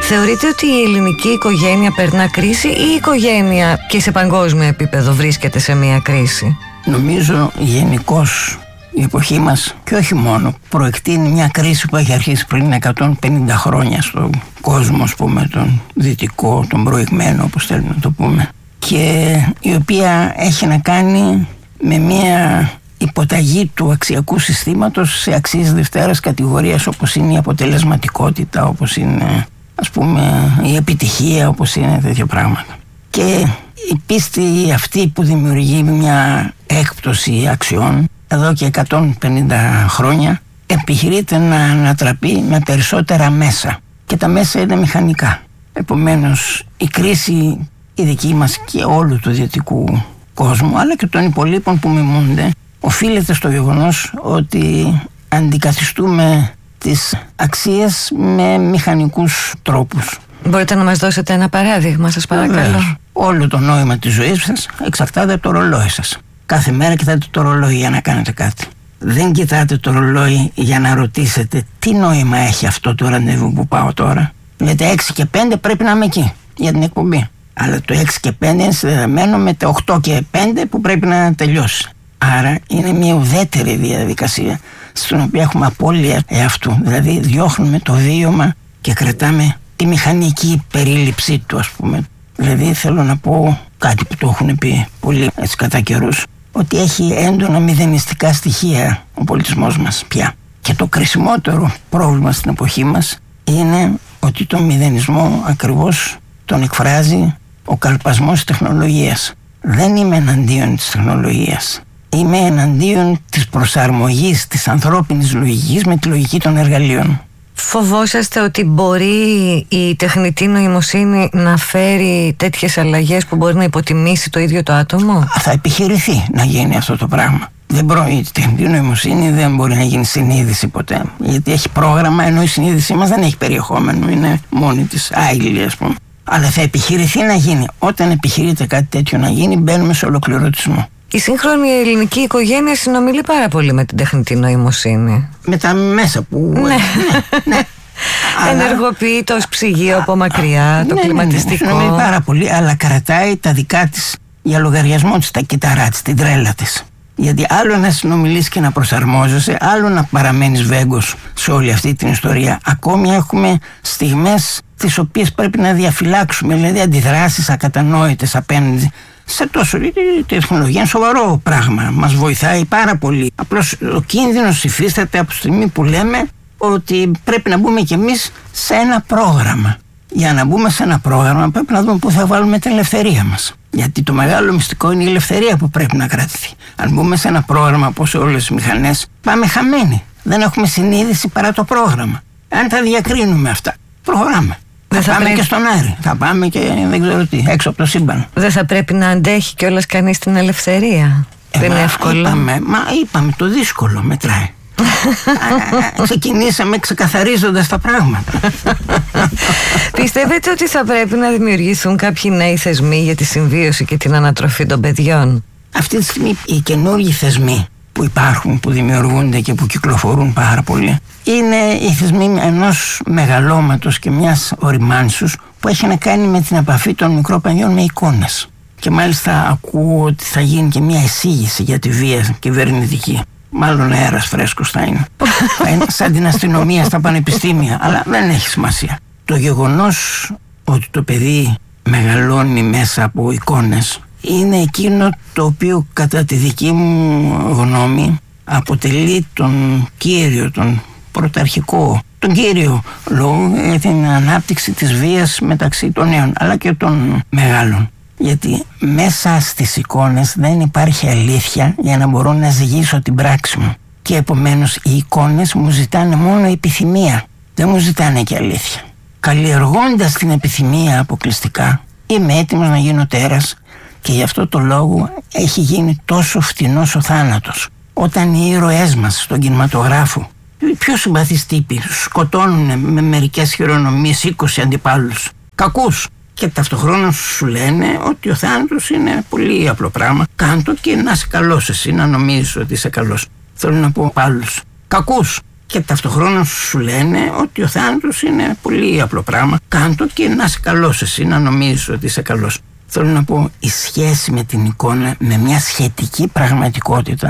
Θεωρείτε ότι η ελληνική οικογένεια περνά κρίση ή η οικογένεια και σε παγκόσμιο επίπεδο βρίσκεται σε μια κρίση? Νομίζω γενικώς η εποχή μας, και όχι μόνο, προεκτείνει μια κρίση που έχει αρχίσει πριν 150 χρόνια στον κόσμο, ας πούμε, τον δυτικό, τον προηγμένο, όπως θέλουμε να το πούμε, και η οποία έχει να κάνει με μια υποταγή του αξιακού συστήματος σε αξίες δευτέρας κατηγορίας, όπως είναι η αποτελεσματικότητα, όπως είναι, ας πούμε, η επιτυχία, όπως είναι τέτοια πράγματα. Και η πίστη αυτή που δημιουργεί μια έκπτωση αξιών εδώ και 150 χρόνια επιχειρείται να ανατραπεί με περισσότερα μέσα, και τα μέσα είναι μηχανικά. Επομένως η κρίση η δική μας και όλου του δυτικού κόσμου, αλλά και των υπολείπων που μιμούνται, οφείλεται στο γεγονός ότι αντικαθιστούμε τις αξίες με μηχανικούς τρόπους. Μπορείτε να μας δώσετε ένα παράδειγμα, σας παρακαλώ? Βεβαίως. Όλο το νόημα της ζωής σας εξαρτάται από το ρολόι σας. Κάθε μέρα κοιτάτε το ρολόι για να κάνετε κάτι. Δεν κοιτάτε το ρολόι για να ρωτήσετε τι νόημα έχει αυτό το ραντεβού που πάω τώρα. Λέτε 6 και 5 πρέπει να είμαι εκεί για την εκπομπή. Αλλά το 6 και 5 είναι συνδεδεμένο με το 8 και 5 που πρέπει να τελειώσει. Άρα είναι μια ουδέτερη διαδικασία στην οποία έχουμε απώλεια εαυτού. Δηλαδή διώχνουμε το βίωμα και κρατάμε τη μηχανική περίληψή του, ας πούμε. Δηλαδή θέλω να πω κάτι που το έχουν πει πολύ έτσι κατά καιρούς, ότι έχει έντονα μηδενιστικά στοιχεία ο πολιτισμός μας πια. Και το κρισιμότερο πρόβλημα στην εποχή μας είναι ότι τον μηδενισμό ακριβώς τον εκφράζει ο καλπασμός της τεχνολογίας. Δεν είμαι εναντίον της τεχνολογίας. Είμαι εναντίον της προσαρμογής της ανθρώπινης λογικής με τη λογική των εργαλείων. Φοβόσαστε ότι μπορεί η τεχνητή νοημοσύνη να φέρει τέτοιες αλλαγές που μπορεί να υποτιμήσει το ίδιο το άτομο? Θα επιχειρηθεί να γίνει αυτό το πράγμα. Η τεχνητή νοημοσύνη δεν μπορεί να γίνει συνείδηση ποτέ. Γιατί έχει πρόγραμμα, ενώ η συνείδησή μας δεν έχει περιεχόμενο. Είναι μόνη της άειλη, ας πούμε. Αλλά θα επιχειρηθεί να γίνει. Όταν επιχειρείται κάτι τέτοιο να γίνει, μπαίνουμε σε ολοκληρωτισμό. Η σύγχρονη ελληνική οικογένεια συνομιλεί πάρα πολύ με την τεχνητή νοημοσύνη. Με τα μέσα που... Ναι. Ενεργοποιεί το ψυγείο από μακριά, το κλιματιστικό. Ναι, συνομιλεί πάρα πολύ, αλλά κρατάει τα δικά της για λογαριασμό της, τα κυταρά της, την τρέλα της. Γιατί άλλο να συνομιλείς και να προσαρμόζεσαι, άλλο να παραμένεις βέγκος σε όλη αυτή την ιστορία. Ακόμη έχουμε στιγμές τις οποίες πρέπει να διαφυλάξουμε, δηλαδή αντιδράσεις ακατανόητες απέναντι σε τόσο. Η τεχνολογία είναι σοβαρό πράγμα, μας βοηθάει πάρα πολύ. Απλώς ο κίνδυνος υφίσταται από τη στιγμή που λέμε ότι πρέπει να μπούμε κι εμείς σε ένα πρόγραμμα. Για να μπούμε σε ένα πρόγραμμα πρέπει να δούμε πού θα βάλουμε την ελευθερία μας. Γιατί το μεγάλο μυστικό είναι η ελευθερία που πρέπει να κρατηθεί. Αν μπούμε σε ένα πρόγραμμα όπως όλες τις μηχανές, πάμε χαμένοι. Δεν έχουμε συνείδηση παρά το πρόγραμμα. Αν τα διακρίνουμε αυτά, προχωράμε. Θα πάμε και στον Άρη. Θα πάμε και δεν ξέρω τι, έξω από το σύμπαν. Δεν θα πρέπει να αντέχει κιόλας κανείς την ελευθερία? Δεν είναι εύκολο. Είπαμε, το δύσκολο μετράει. Ξεκινήσαμε ξεκαθαρίζοντας τα πράγματα. Πιστεύετε ότι θα πρέπει να δημιουργηθούν κάποιοι νέοι θεσμοί για τη συμβίωση και την ανατροφή των παιδιών? Αυτή τη στιγμή οι καινούργιοι θεσμοί που υπάρχουν, που δημιουργούνται και που κυκλοφορούν πάρα πολύ, είναι οι θεσμοί ενός μεγαλώματος και μιας οριμάνσους που έχει να κάνει με την επαφή των μικρών παιδιών με εικόνες. Και μάλιστα ακούω ότι θα γίνει και μια εισήγηση για τη βία κυβερνητική. Μάλλον αέρας φρέσκος θα είναι. Θα είναι σαν την αστυνομία στα πανεπιστήμια, αλλά δεν έχει σημασία. Το γεγονός ότι το παιδί μεγαλώνει μέσα από εικόνες είναι εκείνο το οποίο κατά τη δική μου γνώμη αποτελεί τον κύριο, τον πρωταρχικό, τον κύριο λόγο για την ανάπτυξη της βίας μεταξύ των νέων αλλά και των μεγάλων. Γιατί μέσα στις εικόνες δεν υπάρχει αλήθεια για να μπορώ να ζυγίσω την πράξη μου. Και επομένως οι εικόνες μου ζητάνε μόνο επιθυμία, δεν μου ζητάνε και αλήθεια. Καλλιεργώντας την επιθυμία αποκλειστικά, είμαι έτοιμος να γίνω τέρας και γι' αυτό το λόγο έχει γίνει τόσο φτηνός ο θάνατος. Όταν οι ήρωές μας στον κινηματογράφο, οι πιο συμπαθείς τύποι, σκοτώνουν με μερικές χειρονομίες 20 αντιπάλους, κακούς. Και ταυτοχρόνως σου λένε ότι ο θάνατος είναι πολύ απλό πράγμα. Κάντο και να είσαι καλός εσύ, να νομίζεις ότι είσαι καλός. Θέλω να πω άλλους κακούς. και ταυτοχρόνως σου λένε ότι ο θάνατος είναι πολύ απλό πράγμα. Κάντο και να είσαι καλός εσύ, να νομίζεις ότι είσαι καλός. Θέλω να πω, η σχέση με την εικόνα, με μια σχετική πραγματικότητα,